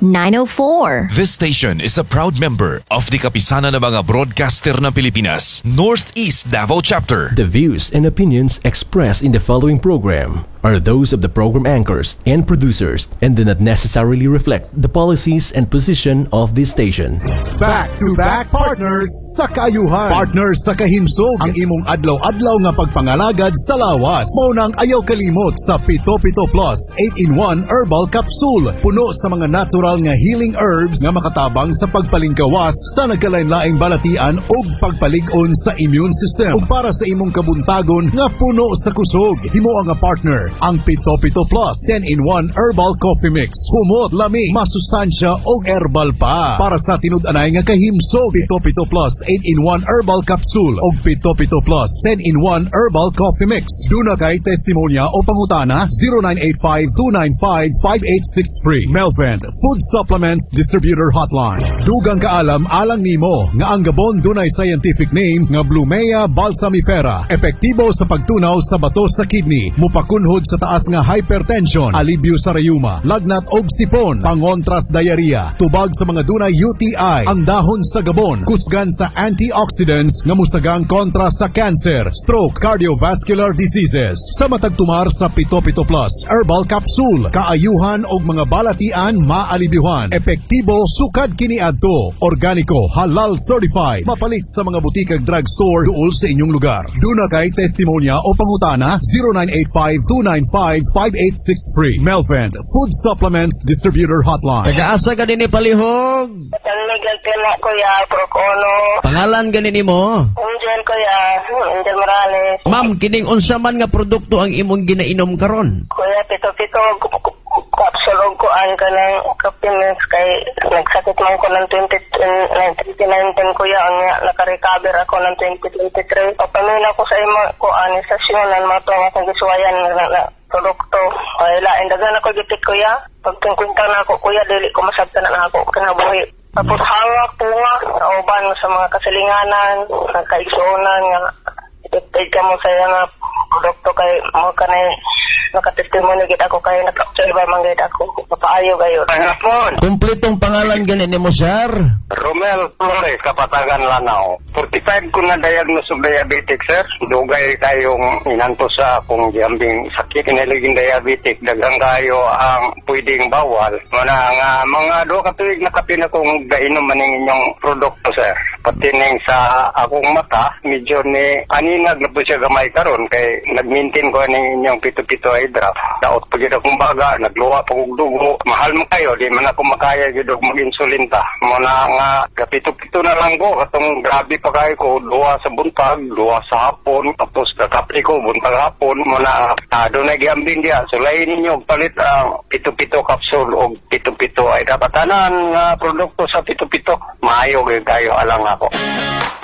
904. This station is a proud member of the Kapisanan ng mga Broadcaster ng Pilipinas, Northeast Davao Chapter. The views and opinions expressed in the following program are those of the program anchors and producers and do not necessarily reflect the policies and position of this station. Back-to-back partners sa kaayuhan. Partners sa kahimsog. Ang imong adlaw-adlaw nga pagpangalagad sa lawas. Maunang ayaw kalimot sa Pito Pito Plus 8-in-1 Herbal Capsule. Puno sa mga natural nga healing herbs nga makatabang sa pagpalingkawas sa nagkalain-laing balatian ug pagpalig-on sa immune system. Ug para sa imong kabuntagon nga puno sa kusog. Himo nga partner ang Pito Pito Plus 10-in-1 Herbal Coffee Mix. Humot, lamig, masustansya o herbal pa. Para sa tinud-anay nga kahimsog, Pito Pito Plus 8-in-1 Herbal Capsule o Pito Pito Plus 10-in-1 Herbal Coffee Mix. Duna kay testimonya o pangutana 0985-295-5863. Melvent Food Supplements Distributor Hotline. Dugang kaalam alang nimo nga ang gabon dunay scientific name nga Blumea balsamifera. Epektibo sa pagtunaw sa bato sa kidney, mupakunhod sa taas nga hypertension, alibyo sa rayuma, lagnat og sipon, pangontras diarrhea, tubag sa mga dunay UTI. Ang dahon sa gabon kusgan sa antioxidants nga musagang kontra sa cancer, stroke, cardiovascular diseases. Sa matagtumar sa Pito Pito Plus Herbal Capsule, kaayuhan og mga balatian maalibyuhan. Epektibo sukad kini adto, organiko, halal certified. Mapalit sa mga butikag drugstore duol sa inyong lugar. Duna kay testimonya o pangutana 0985-295-5863. Melvent Food Supplements Distributor Hotline. Nag-aasa ka din ni Palihog. Miguel Pila, Kuya, Procono. Pangalan ganin mo? Angel, Kuya. Angel Morales. Ma'am, kining unsa man nga produkto ang imong ginainom karon? Kuya, pito-pito. Kapsulog ko ang ka ng kapimens kay nagsakit man ko ng 2019 Kuya. Ang nakarecover ako ng 2023. Papamin ako sa imo ko anisasyonan mo ito nga kung gisuwayan na produkto. Ay lain dagan ako gitik Kuya. Pagtungkwinta na ako Kuya, dili ko masabtan na ako kinabuhi. Tapos hawak tunga, nauban sa mga kasilinganan, nagkaigsunan nga ipipid ka mo sa mga produkto kay mga kanay nakatestimony gid ako kay naka-observe man gid ako mapaayo gayon. Kumpletong pangalan ganin mo, sir? Romel Flores, Kapatagan, Lanao. 45 ko na diagnose of diabetic, sir. Dugay kayong inanto sa akong giambing sakit. Kinaliging diabetic, daghang kayo ang pwedeng bawal. Mga 2 ka tuig nakapin akong gainom maning inyong produkto, sir. Pati ning sa akong mata, medyo ni aninag na po siya gamay karon kay nag-maintain ko ning inyong pito-pito eye drop. Daot po gid akong baga, nagluwa pa kog dugo. Mahal mo kayo, di man ako makaya gid og mag-insulin ta. Muna nga kapito-pito na lang ko, katong grabe pa kayo ko, 2 sa buntag, 2 sa hapon, tapos kakapi ko buntag hapon. Muna doon na giambing diya. So lain ninyo palit ang pito-pito capsule o pito-pito eye drop. Tanan nga produkto sa pito-pito, maayo gid kayo alang ako.